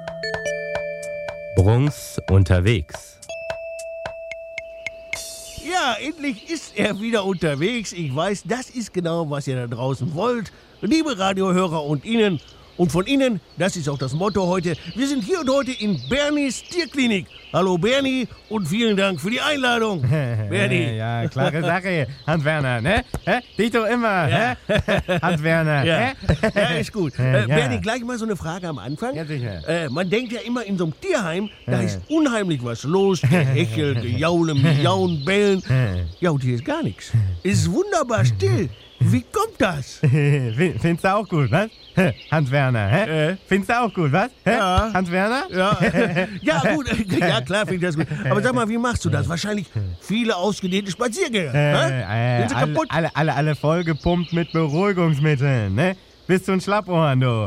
Bruns unterwegs. Ja, endlich ist er wieder unterwegs. Ich weiß, das ist genau, was ihr da draußen wollt. Liebe Radiohörer und Ihnen. Und von Ihnen, das ist auch das Motto heute. Wir sind hier und heute in Bernies Tierklinik. Hallo Bernie und vielen Dank für die Einladung. Bernie. Ja, klare Sache, Hans-Werner, ne? Dich doch immer, Ja. Hans-Werner, Ja. ne? Ja, ist gut. Ja. Bernie, gleich mal so eine Frage am Anfang. Ja, sicher. Man denkt ja immer in so einem Tierheim, da ist unheimlich was los. Gehechel, Gejaule, Miauen, Bellen. Ja, und hier ist gar nichts. Ist wunderbar still. Wie kommt das? Findest du auch gut, was? Hans-Werner, hä? Findest du auch gut, was? Ja. Hans-Werner? Ja, ja gut, ja klar finde ich das gut. Aber sag mal, wie machst du das? Wahrscheinlich viele ausgedehnte Spaziergänger. Sind sie kaputt? Alle vollgepumpt mit Beruhigungsmitteln, ne? Bist du ein Schlappohren, du?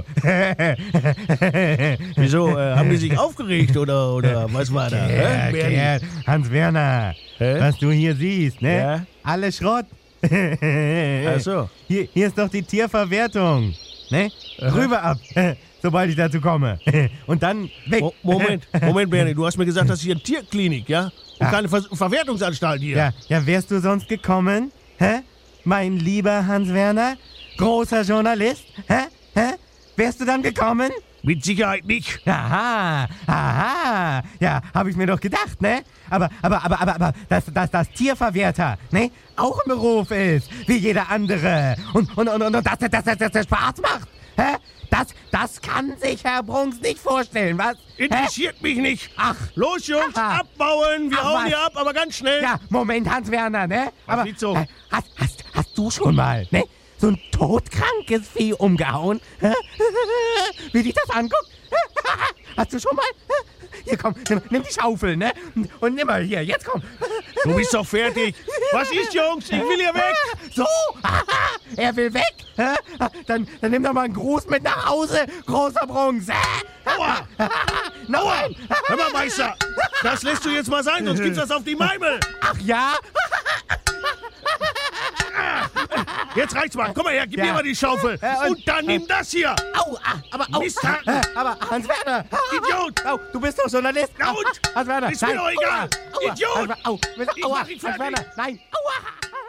Wieso, haben die sich aufgeregt oder was war da? Gerd, Hans-Werner, was du hier siehst, ne? Ja? Alle Schrott. Ach so. Hier ist doch die Tierverwertung, ne? Rüber ab, sobald ich dazu komme. Und dann weg. Moment, Bernie, du hast mir gesagt, das ist hier eine Tierklinik, ja? Und keine Verwertungsanstalt hier. Ja, wärst du sonst gekommen? Hä? Mein lieber Hans-Werner? Großer Journalist? Hä? Wärst du dann gekommen? Mit Sicherheit nicht. Aha. Ja, hab ich mir doch gedacht, ne? Aber, dass das Tierverwerter, ne? Auch ein Beruf ist, wie jeder andere. Und dass der Spaß macht, hä? Das kann sich Herr Brunks nicht vorstellen, was? Interessiert mich nicht. Ach. Los, Jungs, Aha. abbauen. Wir Ach, hauen was? hier ab, aber ganz schnell. Ja, Moment, Hans-Werner, ne? Was sieht so? Hast du schon mal, ne? So ein todkrankes Vieh umgehauen? Hä? Wie dich das anguckt? Hast du schon mal? Hier, komm, nimm die Schaufel, ne? Und nimm mal hier, jetzt komm. Du bist doch fertig. Was ist, Jungs? Ich will hier weg. So, er will weg. Dann nimm doch mal einen Gruß mit nach Hause, großer Brunks. Aua. Nein. Hör mal, Meister. Das lässt du jetzt mal sein, sonst gibt's das auf die Meimel. Ach ja? Jetzt reicht's mal. Komm mal her, gib mir mal die Schaufel. Und dann nimm das hier. Au, aber Misthaken. aber Hans-Werner. Idiot. Au, du bist doch Journalist. Na und? Hans-Werner. Ist mir doch egal. Aua, Idiot. Aua, Ich mach ihn fertig. Hans-Werner, nein. Aua.